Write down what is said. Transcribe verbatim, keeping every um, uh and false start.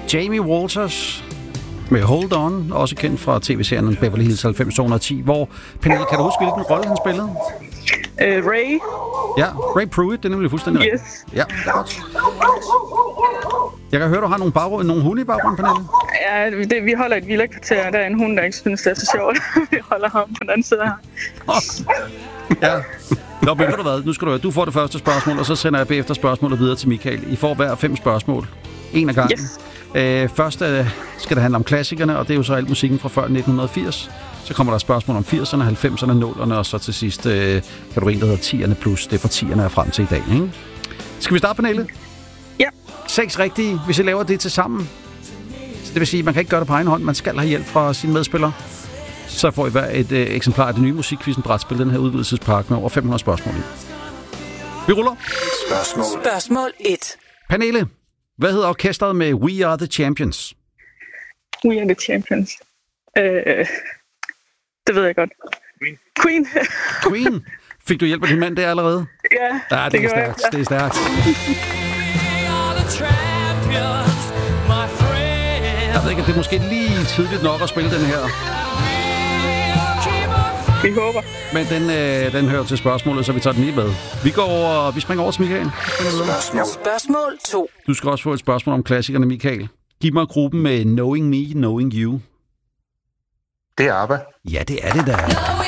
Jamie Walters med Hold On, også kendt fra tv-serien Beverly Hills nine oh one one, hvor, Pernille, kan du huske, hvilken rolle han spillede? Uh, Ray. Ja, Ray Pruitt, det er nemlig fuldstændig Yes. rigtigt. Ja, godt. Jeg kan høre, du har nogle, baggrund, nogle hunde i baggrunden, Pernille. Ja, det, vi holder et vildekvarter. Der er en hund, der ikke synes, det er så sjovt. Vi holder ham på den anden side her. Oh. Ja. Nå, men ved du hvad? Nu skal du høre. Du får det første spørgsmål, og så sender jeg bagefter spørgsmålet videre til Michael. I får hver fem spørgsmål. En af gangen. Yes. Øh, først øh, skal det handle om klassikerne, og det er jo så al musikken fra før nitten firs. Så kommer der spørgsmål om firserne, halvfemserne, nullerne, og så til sidst øh, kan du en, der hedder tierne plus. Det er for tierne er frem til i dag, ikke? Skal vi starte, Pernille? Ja. Seks rigtige, hvis I laver det til sammen. Så det vil sige, at man kan ikke gøre det på egen hånd. Man skal have hjælp fra sine medspillere. Så får I hver et øh, eksemplar af det nye musikquizzen brætspil, den her udvidelsespakke med over fem hundrede spørgsmål i. Vi ruller. Spørgsmål. Spørgsmål et. Pernille, hvad hedder orkestret med We Are The Champions? We are the champions. Uh, det ved jeg godt. Queen. Queen. Queen. Fik du hjælp af din mand der allerede? Ja, Ja, det, det er gør jeg. stærkt. Det er stærkt. Jeg ved ikke, at det er måske lige tidligt nok at spille den her. Vi håber. Men den, øh, den hører til spørgsmålet, så vi tager den lige med. Vi går over, vi springer over til Michael. Spørgsmål. Spørgsmål to. Du skal også få et spørgsmål om klassikerne, Michael. Giv mig gruppen med Knowing Me, Knowing You. Det er ABBA. Ja, det er det der.